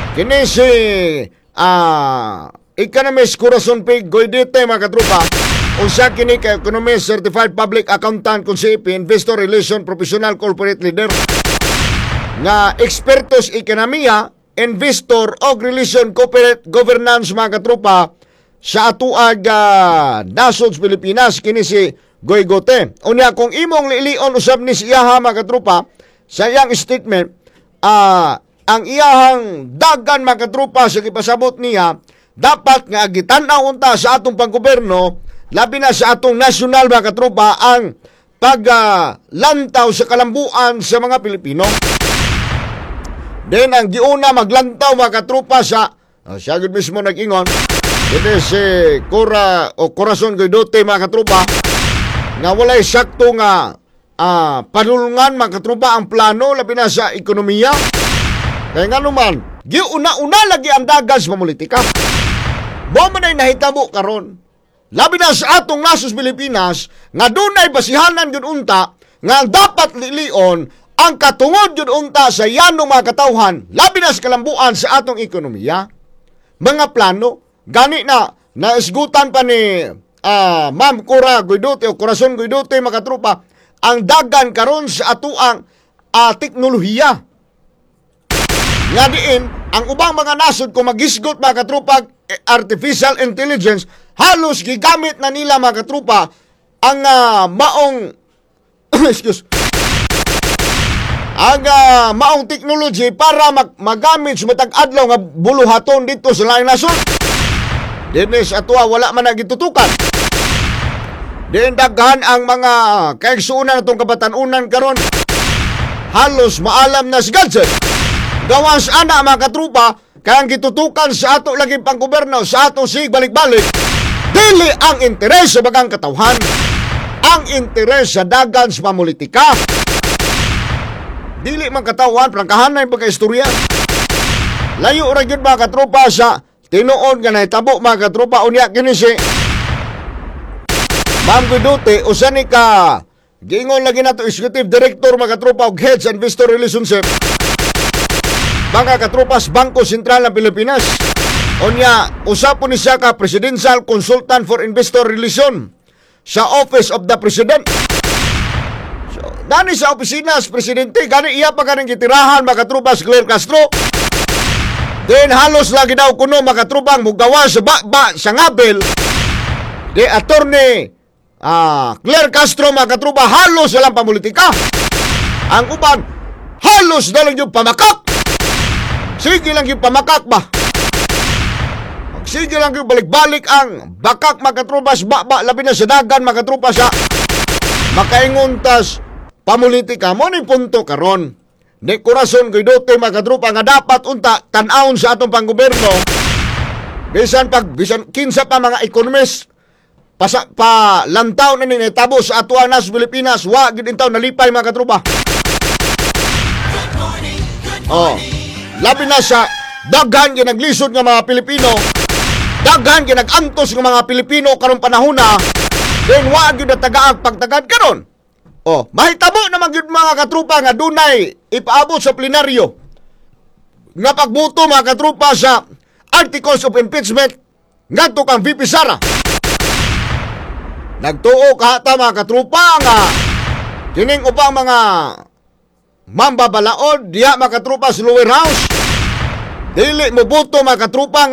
Kini si Economist Corazon P. Goydete mga katropa. Usa kini ka Economist Certified Public Accountant kung si Investor Relation Professional Corporate Leader nga ekspertos ekonomiya, investor o relation corporate governance mga katropa sa atuag nasod sa Pilipinas. Kini si Goygote. Unya kung imong lilion usab ni siya mga katropa sa iyang statement, ang iyahang dagan mga katropa sa gipasabot niya dapat nga gitan-aw unta sa atong panggoberno, labi na sa atong nasyonal mga katropa, ang paglantaw sa kalambuan sa mga Pilipino. Then ang giuna maglantaw mga katropa sa siya gud mismo nag-ingon, ito si Corazon Goydote mga katropa, nga walay sakto nga panulungan mga katropa ang plano labi na sa ekonomiya. Kaya nga naman, giuna-una lagi ang dagan sa politika. Mo man ay nahitabo karon, labi na sa atong nasos Pilipinas, nga dunay basihanan yun unta, nga dapat lilion ang katungod yun unta sa yanong mga katawhan, labi na sa kalambuan sa atong ekonomiya. Mga plano, gani na, naisgutan pa ni Ma'am Cora Goydote o Corazon Goydote mga katropa, ang dagan karon sa atuang teknolohiya. Nga diin, ang ubang mga nasod kung magisgot mga katropa artificial intelligence, halos gigamit na nila mga katropa ang maong maong technology para magamit sa matag adlaw nga buluhaton dito sa laing nasod. Dinis atwa wala man nagitutukan. Diin daghan ang mga kaigsuunan natong kabatanunan karon, halos maalam na si gadget. Gawas ana mga katropa, kaya ang gitutukan sa ato lagi panggoberno, sa ato sig balik-balik, dili ang interes sa bagang katawhan, ang interes sa dagan sa pamulitika. Dili man katawhan, prangkahanay pagka-istorya. Layo ra gyud mga katropa sa tinuod nga nahitabo mga katropa. Unya kini si Ma'am Goydote, usa ni ka giingon lagi nato executive director mga katropa og heads and investor relationship mga katropas Bangko Sentral ng Pilipinas. Unya, usap po ni siya ka Presidential Consultant for Investor Relation sa Office of the President. So, dani sa opisina sa Presidente, gani iya pa ganang gitirahan mga katropas Claire Castro. Then halos lagi daw kuno mga katrupang mugawa sa sa ngabel de attorney Claire Castro mga katrupa, halos walang pamulitika. Ang uban, halos na lang yung pamakak. Sige lang yung pamakak ba? Sige lang yung balik-balik ang bakak mga katrupas, labi na sa dagan mga katrupas sa makainguntas pamulitika. Mo ni punto karon ni Corazon Goydote mga katrupa nga dapat unta tan-awon sa atong panggoberno, bisan kinsa pa mga economist pa lantaw na ninitabo sa atuang nas Pilipinas, wa gid intaw nalipay mga katrupa. Labi na sa daghan ginaglisod nga mga Pilipino, daghan ginagantos nga mga Pilipino karong panahon na, then wa gyud tagaag pagtagad karon. Mahitabo naman gyud mga katrupa nga dunay ipaabot sa plenaryo nga pagbuto mga katrupa sa articles of impeachment ngadto kang VP Sara. Nagtuo kahata mga katrupa nga kining upang mga mambabalaod diha mga katrupa sa lower house, dili mo boto mga katrupa